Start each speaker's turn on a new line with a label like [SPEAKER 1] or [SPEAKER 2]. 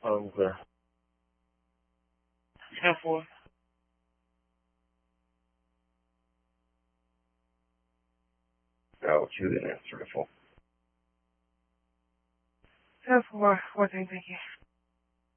[SPEAKER 1] Okay.
[SPEAKER 2] 10-4.
[SPEAKER 1] Got what you didn't answer the phone.
[SPEAKER 2] 10-4. 14, thank you.